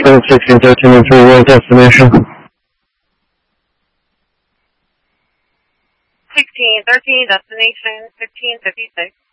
Train 1613 and 3 world destination. 1613, destination 1556.